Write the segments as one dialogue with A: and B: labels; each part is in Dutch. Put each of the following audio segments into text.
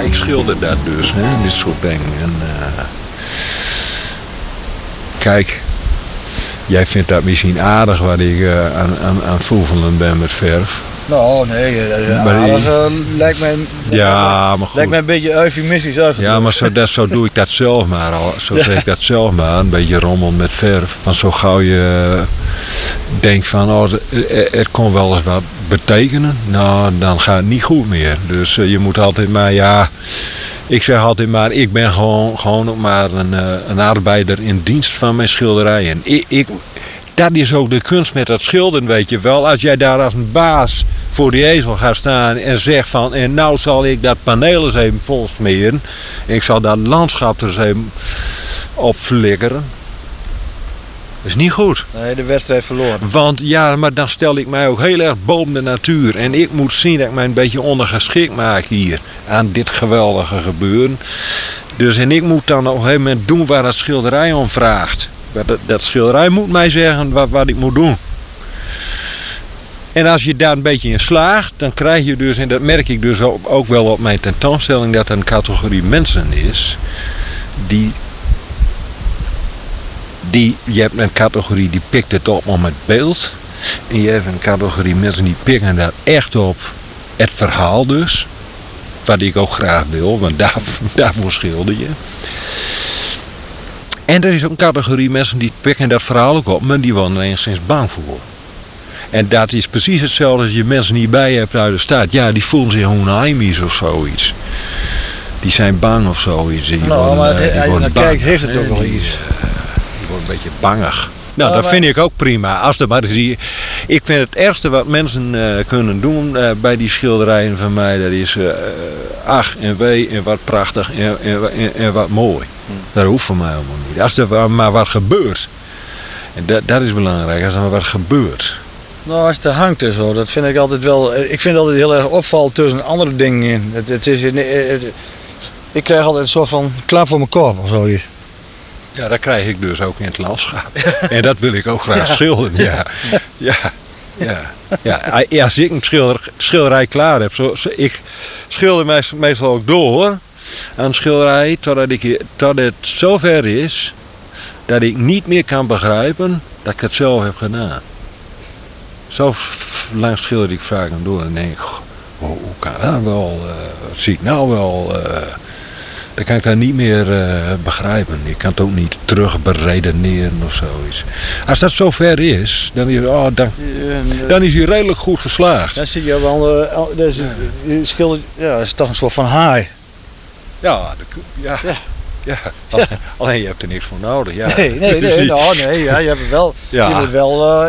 A: ik schilder dat dus, hè, dit soort dingen. En, kijk, jij vindt dat misschien aardig wat ik aan het voevelen ben met verf.
B: Nou, nee, dat lijkt mij,
A: ja, maar goed.
B: Lijkt mij een beetje eufemistisch uitgedrukt.
A: Ja, maar zo doe ik dat zelf maar al. Zo zeg ik dat zelf maar, een beetje rommel met verf. Want zo gauw je denkt van, oh, het kon wel eens wat betekenen, nou, dan gaat het niet goed meer. Dus je moet altijd maar, ja, ik zeg altijd maar, ik ben gewoon ook maar een arbeider in dienst van mijn schilderijen. Dat is ook de kunst met dat schilderen, weet je wel. Als jij daar als een baas voor die ezel gaat staan en zegt van, en nou zal ik dat paneel eens even vol smeren. En ik zal dat landschap er eens even op flikkeren. Dat is niet goed.
B: Nee, de wedstrijd verloren.
A: Want ja, maar dan stel ik mij ook heel erg boven de natuur. En ik moet zien dat ik mij een beetje ondergeschikt maak hier. Aan dit geweldige gebeuren. Dus en ik moet dan op een gegeven moment doen waar dat schilderij om vraagt. Dat schilderij moet mij zeggen wat ik moet doen. En als je daar een beetje in slaagt, dan krijg je dus, en dat merk ik dus ook wel op mijn tentoonstelling, dat er een categorie mensen is je hebt een categorie die pikt het op om het beeld. En je hebt een categorie mensen die pikken dat echt op het verhaal dus. Wat ik ook graag wil, want daarvoor schilder je. En er is ook een categorie mensen die pikken dat verhaal ook op, maar die worden er enigszins bang voor. En dat is precies hetzelfde als je mensen niet bij hebt uit de stad. Ja, die voelen zich onheimisch of zoiets. Die zijn bang of zoiets.
B: Maar als je naar kijkt, heeft het ook wel iets.
A: Die worden een beetje bangig. Nou, dat vind ik ook prima. Ik vind het ergste wat mensen kunnen doen bij die schilderijen van mij, dat is ach en wee en wat prachtig en wat mooi. Dat hoeft voor mij helemaal niet. Als er maar wat gebeurt. En dat is belangrijk, als er maar wat gebeurt.
B: Nou, als het er hangt en zo, dat vind ik altijd wel. Ik vind het altijd heel erg opvallend tussen andere dingen in. Ik krijg altijd een soort van klaar voor mijn kop of zoiets.
A: Ja, dat krijg ik dus ook in het landschap. En dat wil ik ook graag schilderen. Ja. Als ik een schilderij klaar heb, ik schilder meestal ook door aan een schilderij tot het zover is dat ik niet meer kan begrijpen dat ik het zelf heb gedaan. Zo lang schilder ik vaak door en denk ik, hoe kan dat wel? Wat zie ik nou wel? Dan kan ik dat niet meer begrijpen. Ik kan het ook niet terug beredeneren of zoiets. Als dat zover is, dan is hij redelijk goed geslaagd.
B: Dan zie je wel, schilder, ja, dat is toch een soort van haai.
A: Ja. Alleen je hebt er niks voor nodig. Ja.
B: Nee, je hebt wel. Ja. Je moet wel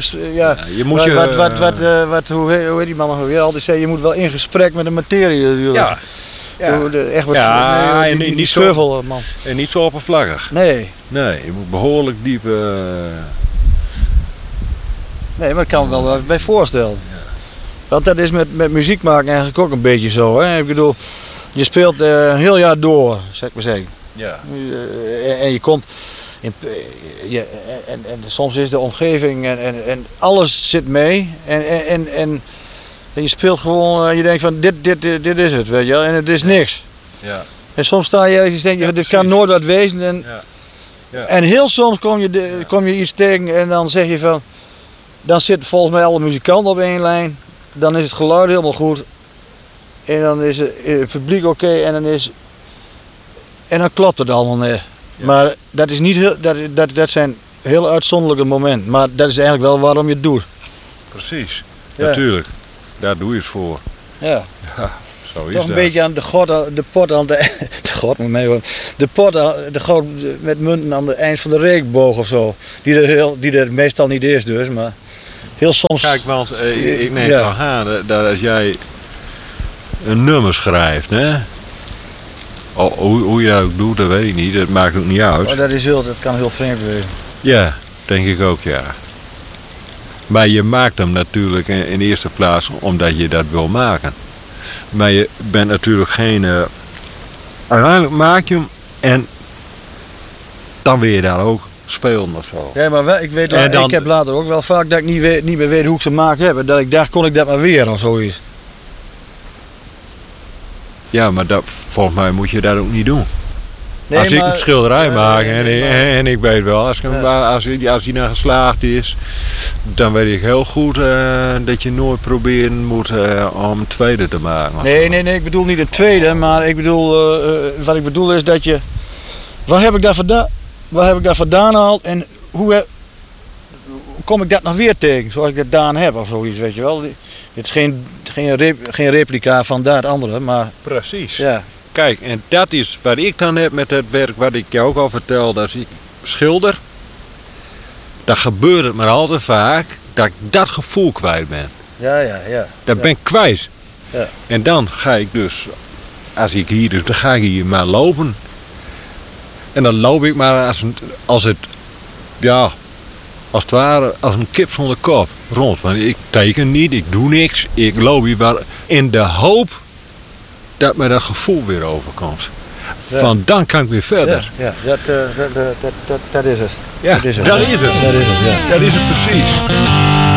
B: hoe heet die man nog weer altijd zei, je moet wel in gesprek met de materie natuurlijk.
A: Ja.
B: En niet zo, man.
A: En niet zo oppervlakkig.
B: Nee,
A: je moet behoorlijk diep.
B: Nee, maar ik kan me wel even bij voorstellen. Ja. Want dat is met muziek maken eigenlijk ook een beetje zo. Hè? Ik bedoel, je speelt een heel jaar door, zeg ik maar zeggen. Ja. En je komt. En soms is de omgeving en alles zit mee. En je speelt gewoon, je denkt van dit is het, weet je wel, en het is niks. Ja. En soms sta je ergens en denk je, dit kan nooit wat wezen. En heel soms kom je iets tegen en dan zeg je van, dan zitten volgens mij alle muzikanten op één lijn. Dan is het geluid helemaal goed. En dan is het publiek oké en dan klopt het allemaal net. Ja. Maar dat is niet heel, dat zijn heel uitzonderlijke momenten. Maar dat is eigenlijk wel waarom je het doet.
A: Precies, natuurlijk. Daar doe je het voor.
B: Ja.
A: Zo is
B: toch een beetje aan de god met munten aan het eind van de regenboog of zo. Die er meestal niet is dus, maar heel soms.
A: Kijk, want ik neem van aan dat als jij een nummer schrijft, hè? Hoe je dat ook doet, dat weet ik niet. Dat maakt ook niet uit.
B: Dat kan heel vreemd wezen.
A: Ja, denk ik ook, ja. Maar je maakt hem natuurlijk in de eerste plaats omdat je dat wil maken. Maar je bent natuurlijk geen... Uiteindelijk maak je hem en dan wil je daar ook spelen of zo.
B: Ja, maar ik heb later ook wel vaak dat ik niet meer weet hoe ik ze gemaakt heb. Dat ik dacht, kon ik dat maar weer of zoiets.
A: Ja, maar volgens mij moet je dat ook niet doen.
B: Nee,
A: als ik
B: maar-
A: een schilderij maak en ik weet wel, als hij nou geslaagd is, dan weet ik heel goed dat je nooit proberen moet om een tweede te maken. of zo.
B: Nee, ik bedoel niet een tweede, maar ik bedoel, wat ik bedoel is dat je... Waar heb ik daar vandaan gehaald en hoe kom ik dat nog weer tegen, zoals ik dat gedaan heb of zoiets, weet je wel. Het is geen replica van dat andere, maar
A: Precies.
B: ja.
A: Kijk, en dat is wat ik dan heb met het werk wat ik jou ook al vertelde. Als ik schilder, dan gebeurt het maar al te vaak dat ik dat gevoel kwijt ben.
B: Ja.
A: Dat ben ik kwijt.
B: Ja.
A: En dan ga ik dus, dan ga ik hier maar lopen. En dan loop ik maar als het ware als een kip zonder kop rond. Want ik teken niet, ik doe niks, ik loop hier maar in de hoop dat me dat gevoel weer overkomt.
B: Ja.
A: Van dan kan ik weer verder.
B: Ja, dat is het.
A: Ja,
B: Dat is het.
A: dat is het.
B: Dat is het, ja.
A: Dat is het precies.